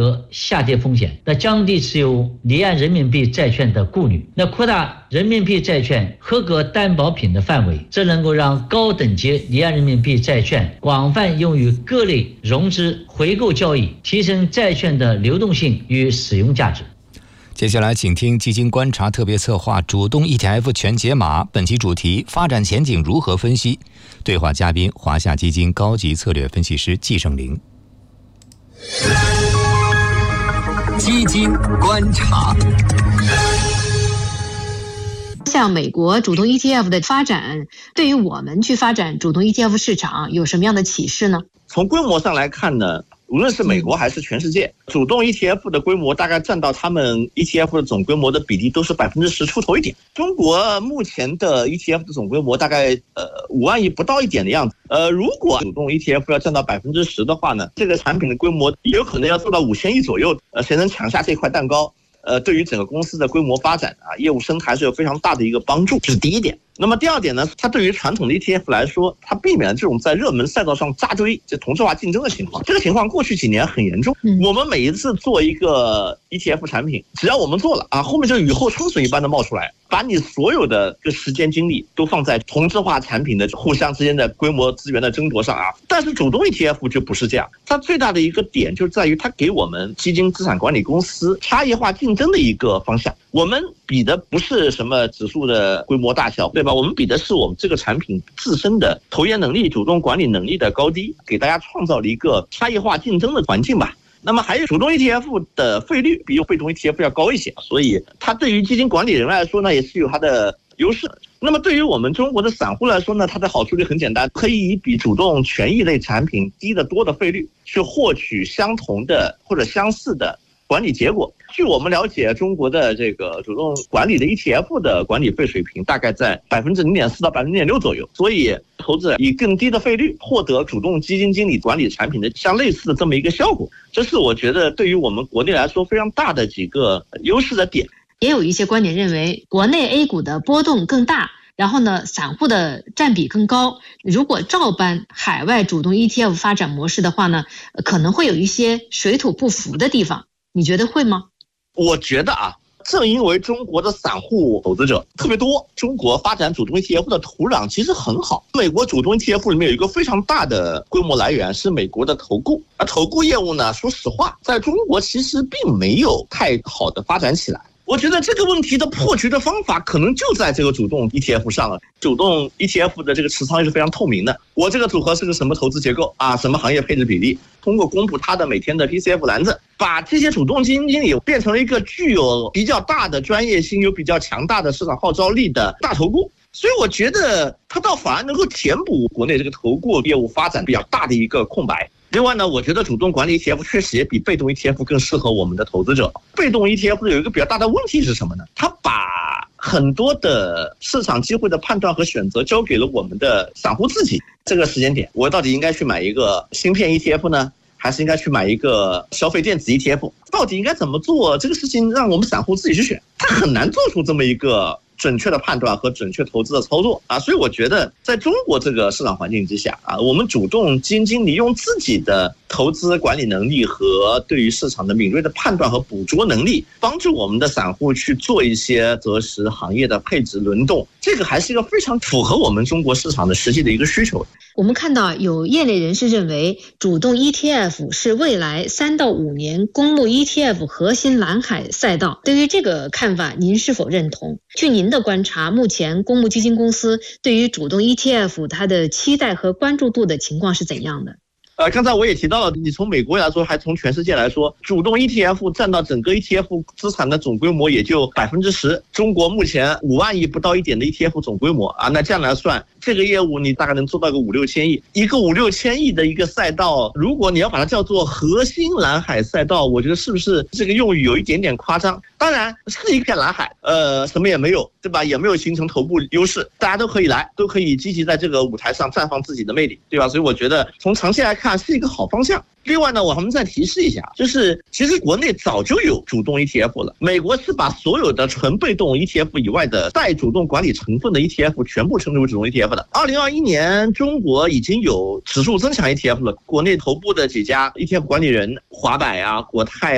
革下跌风险，那降低持有离岸人民币债券的顾虑，那扩大人民币债券合格担保品的范围，这能够让高等级离岸人民币债券广泛用于各类融资回购交易，提升债券的流动性与使用价值。 接下来请听基金观察特别策划主动 ETF 全解码，本期主题发展前景如何分析？对话嘉宾华夏基金高级策略分析师季胜林。 基金观察。 像美国主动 ETF 的发展，对于我们去发展主动 ETF 市场有什么样的启示呢？ 从规模上来看呢，无论是美国还是全世界，主动 ETF 的规模大概占到他们 ETF 的总规模的比例都是10%出头一点。中国目前的 ETF 的总规模大概5万亿不到一点的样子。如果主动 ETF 要占到10%的话呢，这个产品的规模也有可能要做到5000亿左右。谁能抢下这块蛋糕？对于整个公司的规模发展业务生态是有非常大的一个帮助，这是第一点。那么第二点呢，它对于传统的 ETF 来说，它避免了这种在热门赛道上扎堆、这同质化竞争的情况。这个情况过去几年很严重。我们每一次做一个 ETF 产品，只要我们做了后面就雨后春笋一般的冒出来，把你所有的时间精力都放在同质化产品的互相之间的规模资源的争夺上但是主动 ETF 就不是这样，它最大的一个点就在于它给我们基金资产管理公司差异化竞争的一个方向。我们比的不是什么指数的规模大小，对吧？我们比的是我们这个产品自身的投研能力、主动管理能力的高低，给大家创造了一个差异化竞争的环境吧。那么还有主动 ETF 的费率比被动 ETF 要高一些，所以它对于基金管理人来说呢，也是有它的优势。那么对于我们中国的散户来说呢，它的好处就很简单，可以以比主动权益类产品低得多的费率去获取相同的或者相似的管理结果。据我们了解，中国的这个主动管理的 ETF 的管理费水平大概在0.4%到0.6%左右，所以投资者以更低的费率获得主动基金经理管理产品的相类似的这么一个效果，这是我觉得对于我们国内来说非常大的几个优势的点。 也有一些观点认为，国内 A 股的波动更大，然后呢，散户的占比更高。如果照搬海外主动 ETF 发展模式的话呢，可能会有一些水土不服的地方。你觉得会吗？ 我觉得正因为中国的散户投资者特别多，中国发展主动 ETF 的土壤其实很好。美国主动 ETF 里面有一个非常大的规模来源是美国的投顾，而投顾业务呢，说实话，在中国其实并没有太好的发展起来。我觉得这个问题的破局的方法可能就在这个主动 ETF 上了。主动 ETF 的这个持仓是非常透明的，我这个组合是个什么投资结构什么行业配置比例，通过公布它的每天的 PCF 篮子，把这些主动基金经理变成了一个具有比较大的专业性、有比较强大的市场号召力的大投顾。所以我觉得它倒反而能够填补国内这个投顾业务发展比较大的一个空白。另外呢，我觉得主动管理 ETF 确实也比被动 ETF 更适合我们的投资者。被动 ETF 有一个比较大的问题是什么呢？它把很多的市场机会的判断和选择交给了我们的散户自己。这个时间点，我到底应该去买一个芯片 ETF 呢，还是应该去买一个消费电子 ETF？ 到底应该怎么做？这个事情让我们散户自己去选，它很难做出这么一个准确的判断和准确投资的操作所以我觉得在中国这个市场环境之下我们主动基金经理用自己的投资管理能力和对于市场的敏锐的判断和捕捉能力，帮助我们的散户去做一些择时行业的配置轮动，这个还是一个非常符合我们中国市场的实际的一个需求。 我们看到有业内人士认为，主动 ETF 是未来3到5年公募 ETF 核心蓝海赛道。对于这个看法，您是否认同？据您的观察，目前公募基金公司对于主动 ETF 它的期待和关注度的情况是怎样的？ 刚才我也提到了，你从美国来说，还从全世界来说，主动 ETF 占到整个 ETF 资产的总规模也就10%。中国目前5万亿不到一点的 ETF 总规模那这样来算，这个业务你大概能做到个5-6千亿。一个5-6千亿的一个赛道，如果你要把它叫做核心蓝海赛道，我觉得是不是这个用语有一点点夸张？当然是一片蓝海，什么也没有，对吧？也没有形成头部优势，大家都可以来，都可以积极在这个舞台上绽放自己的魅力，对吧？所以我觉得从长期来看是一个好方向。另外呢，我们再提示一下，就是其实国内早就有主动 ETF 了。美国是把所有的纯被动 ETF 以外的带主动管理成分的 ETF 全部称之为主动 ETF 的。2021年，中国已经有指数增强 ETF 了。国内头部的几家 ETF 管理人，华柏国泰